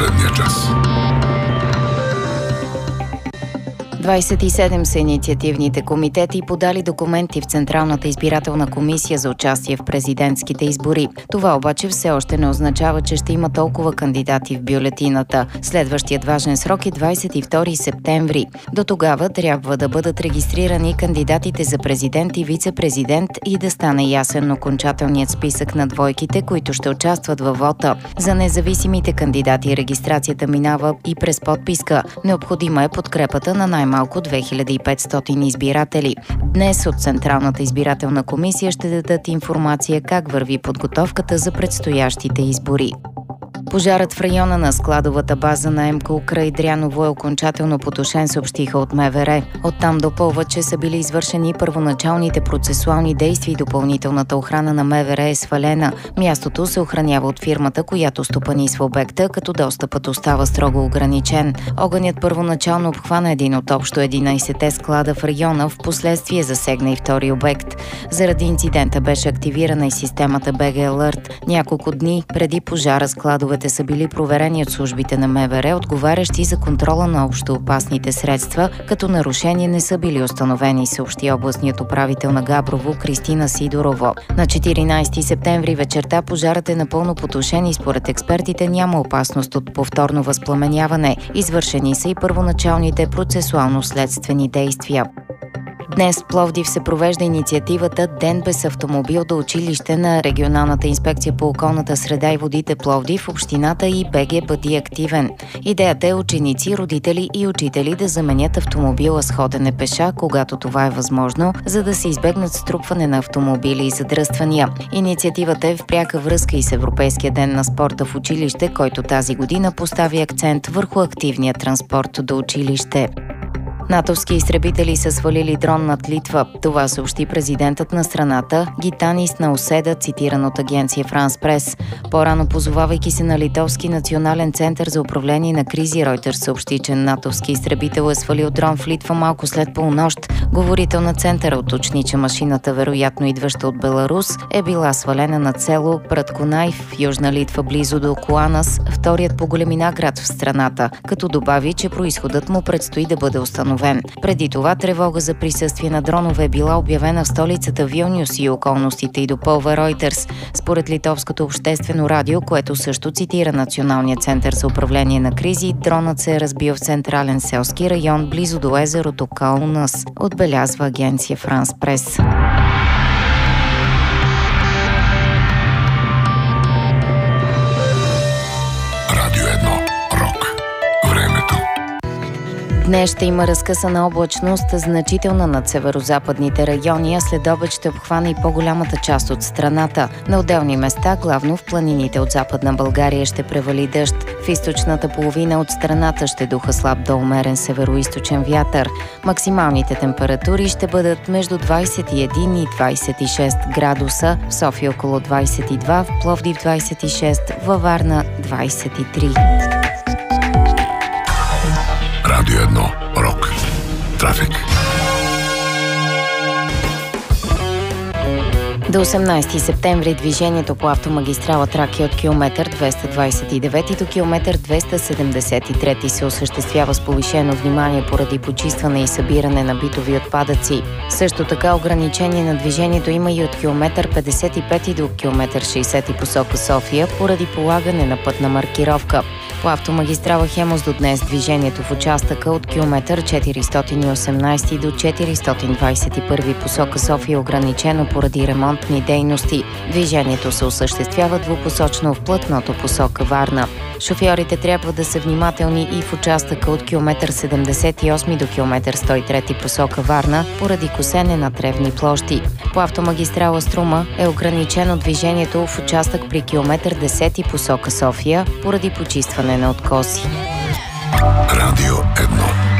последния час. 27 са инициативните комитети, подали документи в Централната избирателна комисия за участие в президентските избори. Това обаче все още не означава, че ще има толкова кандидати в бюлетината. Следващият важен срок е 22 септември. До тогава трябва да бъдат регистрирани кандидатите за президент и вице-президент и да стане ясен окончателният списък на двойките, които ще участват във вота. За независимите кандидати регистрацията минава и през подписка. Необходима е подкрепата на най-малко 2500 избиратели. Днес от Централната избирателна комисия ще дадат информация как върви подготовката за предстоящите избори. Пожарът в района на складовата база на МКУ край Дряново е окончателно потушен, съобщиха от МВР. Оттам допълват, че са били извършени първоначалните процесуални действия и допълнителната охрана на МВР е свалена. Мястото се охранява от фирмата, която стопанисва обекта, като достъпът остава строго ограничен. Огънят първоначално обхвана един от общо 11-те склада в района, впоследствие засегна и втори обект. Заради инцидента беше активирана и системата BG Alert. Няколко дни преди пожара складовете са били проверени от службите на МВР, отговарящи за контрола на общо опасните средства, като нарушения не са били установени, съобщи областният управител на Габрово Кристина Сидорова. На 14 септември вечерта пожарът е напълно потушен и според експертите няма опасност от повторно възпламеняване. Извършени са и първоначалните процесуално-следствени действия. Днес в Пловдив се провежда инициативата Ден без автомобил до училище на Регионалната инспекция по околната среда и водите Пловдив, общината и БГ Бъди активен. Идеята е ученици, родители и учители да заменят автомобила с ходене пеша, когато това е възможно, за да се избегнат струпване на автомобили и задръствания. Инициативата е в пряка връзка и с Европейския ден на спорта в училище, който тази година постави акцент върху активния транспорт до училище. Натовски изтребители са свалили дрон над Литва. Това съобщи президентът на страната Гитанис Науседа, цитиран от агенция Франс Прес. По-рано, позовавайки се на Литовски национален център за управление на кризи, Ройтерс съобщи, че натовски изтребител е свалил дрон в Литва малко след полунощ. Говорител на центъра уточни, че машината, вероятно идваща от Беларус, е била свалена над село Пратконай в Южна Литва, близо до Куанас, вторият по големина град в страната, като добави, че произходът му предстои да бъде установен. Преди това тревога за присъствие на дронове е била обявена в столицата Вилнюс и околностите, и допълва Ройтерс. Според литовското обществено радио, което също цитира Националния център за управление на кризи, дронът се е разбил в централен селски район близо до езерото Каунас, отбелязва агенция Франс Прес. Днес ще има разкъсана облачност, значителна над северо-западните райони, а след обед ще обхване и по-голямата част от страната. На отделни места, главно в планините от Западна България, ще превали дъжд. В източната половина от страната ще духа слаб до умерен северо-источен вятър. Максималните температури ще бъдат между 21 и 26 градуса, в София около 22, в Пловдив 26, във Варна 23. Радио 1. Рок. Трафик. До 18 септември движението по автомагистрала Тракия от километър 229 до километър 273 се осъществява с повишено внимание поради почистване и събиране на битови отпадъци. Също така ограничение на движението има и от километър 55 до километър 60 посока София поради полагане на пътна маркировка. По автомагистрала Хемус до днес движението в участъка от километър 418 до 421 посока София е ограничено поради ремонтни дейности. Движението се осъществява двупосочно в плътното посока Варна. Шофьорите трябва да са внимателни и в участъка от километър 78 до километър 103 посока Варна поради косене на тревни площи. По автомагистрала Струма е ограничено движението в участък при километър 10 посока София поради почистване на откоси. Радио 1.